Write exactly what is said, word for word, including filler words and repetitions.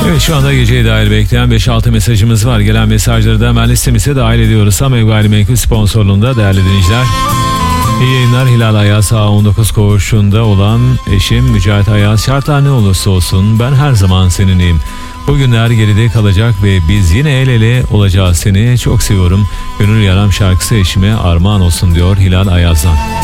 Evet, şu anda geceye dair bekleyen beş altı mesajımız var. Gelen mesajları da hemen listemize dahil ediyoruz. Samev Gayrimenkul sponsorluğunda değerli dinleyiciler. İyi yayınlar. Hilal Ayaz A on dokuz koğuşunda olan eşim Mücahit Ayaz. Şartlar ne olursa olsun ben her zaman seninleyim. Bugünler geride kalacak ve biz yine el ele olacağız, seni çok seviyorum. Gönül yaram şarkısı eşime armağan olsun diyor Hilal Ayaz'dan.